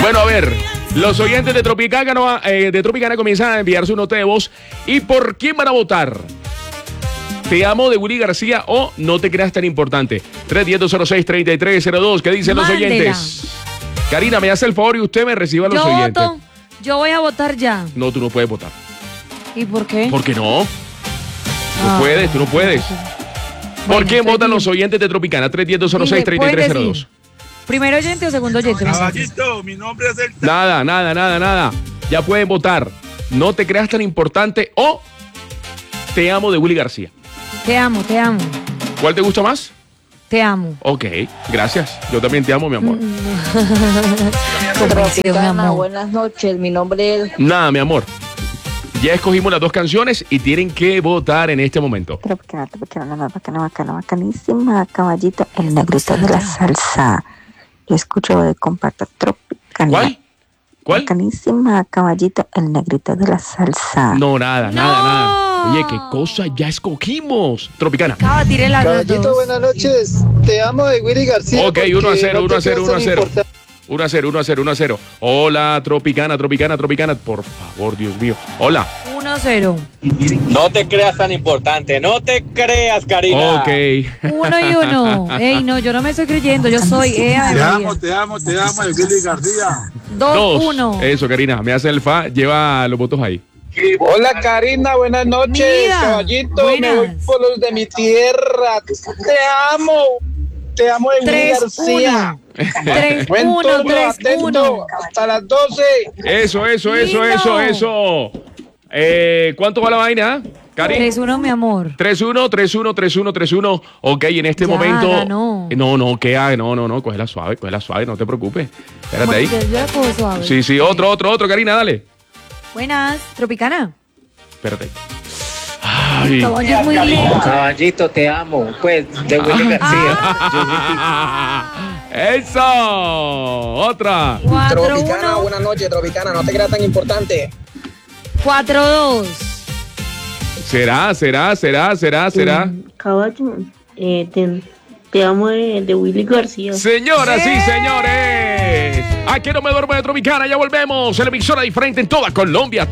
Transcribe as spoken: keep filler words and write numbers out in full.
Bueno, a ver, los oyentes de Tropicana, eh, de Tropicana comienzan a enviar su nota de voz. ¿Y por quién van a votar? ¿Te amo de Willy García o No te creas tan importante? tres uno cero, dos cero seis, tres tres cero dos. ¿Qué dicen Mándela. Los oyentes? Karina, me hace el favor y usted me reciba a los Yo oyentes. Voto. Yo voy a votar ya. No, tú no puedes votar. ¿Y por qué? ¿Por qué no? No Ah. puedes, tú no puedes. Bueno, ¿Por qué votan dime. los oyentes de Tropicana? tres uno cero, dos cero seis, tres tres cero dos. ¿Primero oyente o segundo oyente? Caballito, mi nombre es el... Nada, nada, nada, nada. Ya pueden votar. No te creas tan importante o Te amo de Willy García. Te amo, te amo. ¿Cuál te gusta más? Te amo. Ok, gracias. Yo también te amo, mi amor. Tropicana, buenas noches, mi nombre es... Nada, mi amor. Ya escogimos las dos canciones y tienen que votar en este momento. Tropicana, Tropicana, una bacana, bacana, bacanísima, caballito, el negrito de la salsa. Yo escucho de comparto Tropicana. ¿Cuál? ¿Cuál? Bacanísima, caballito, el negrito de la salsa. No, nada, No. nada, nada. Oye, qué cosa ya escogimos. Tropicana. Acaba, tiré las Caballito, dos. buenas noches. Te amo de Willy García. Ok, uno a cero, no uno a te cero, creas uno a tan cero. importante. uno a cero, uno a cero, uno a cero. Hola, Tropicana, Tropicana, Tropicana. Por favor, Dios mío. Hola. uno a cero. No te creas tan importante, no te creas, Karina. Ok. Uno y uno. Ey, no, yo no me estoy creyendo. Yo soy Ea. Te amo, te amo, te amo, de Willy García. Dos, Dos. uno. Eso, Karina. Me hace el fa. Lleva los votos ahí. Hola Karina, buenas noches. Mira, Caballito, buenas. me voy por los de mi tierra. Te amo. Te amo de Willy Tres, García. uno. Tres, Buen uno, turno, tres, atento. uno. Hasta las doce. Eso, eso, eso, Lindo. eso, eso. Eh, ¿Cuánto va la vaina, Cari? Tres, uno, mi amor. tres uno, tres uno, tres uno, tres uno. Ok, en este Ya, momento. ganó. No, no, ¿qué hay? No, no, no, cógela suave, cógela suave, no te preocupes. Espérate ahí. Bueno, yo la cojo suave. Sí, sí, otro, otro, otro, Karina, dale. Buenas, Tropicana. Espérate. Ay. Caballo es muy lindo. Caballito, te amo. Pues, de Willy García. Eso. Otra. Cuatro, Tropicana, uno. buenas noches, Tropicana. No te creas tan importante. Cuatro, dos. ¿Será, será, será, será, será? Caballo, eh, te, te amo de, de Willy García. Señoras y señores, aquí no me duermo de Tropicana, ya volvemos. En la emisora diferente en toda Colombia.